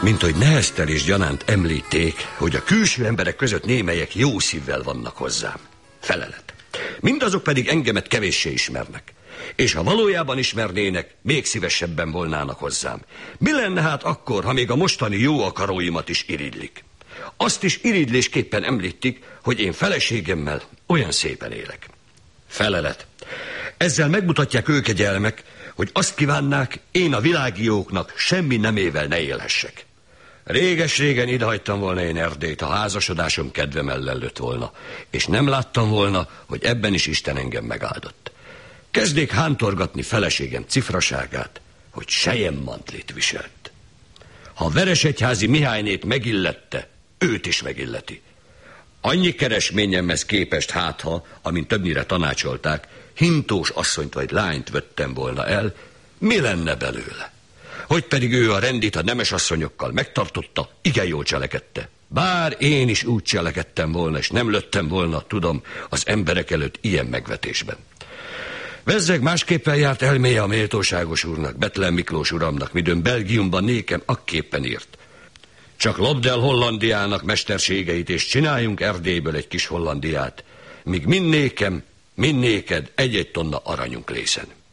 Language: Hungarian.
Mint hogy neheztel és gyanánt említék, hogy a külső emberek között némelyek jó szívvel vannak hozzám. Felelet. Mindazok pedig engemet kevéssé ismernek. És ha valójában ismernének, még szívesebben volnának hozzám. Mi lenne hát akkor, ha még a mostani jó akaróimat is irigylik? Azt is irigylésképpen említik, hogy én feleségemmel olyan szépen élek. Felelet. Ezzel megmutatják ők egyelmek, hogy azt kívánnák, én a világióknak semmi nemével ne élhessek. Réges-régen idehagytam volna én Erdélyt, a házasodásom kedvem ellett volna, és nem láttam volna, hogy ebben is Isten engem megáldott. Kezdék hántorgatni feleségem cifraságát, hogy selyemmantlit viselt. Ha Veresegyházi Mihálynét megillette, őt is megilleti. Annyi keresményemhez képest hátha, amint többnyire tanácsolták, hintós asszonyt vagy lányt vettem volna el, mi lenne belőle? Hogy pedig ő a rendit a nemes asszonyokkal megtartotta, igen jól cselekedte. Bár én is úgy cselekedtem volna, és nem lőttem volna, tudom, az emberek előtt ilyen megvetésben. Vezzeg másképpen járt elméje a méltóságos úrnak, Bethlen Miklós uramnak, midőn Belgiumban nékem akképpen írt. Csak lopd el Hollandiának mesterségeit, és csináljunk Erdélyből egy kis Hollandiát, míg mind nékem, mind néked egy-egy tonna aranyunk lészen.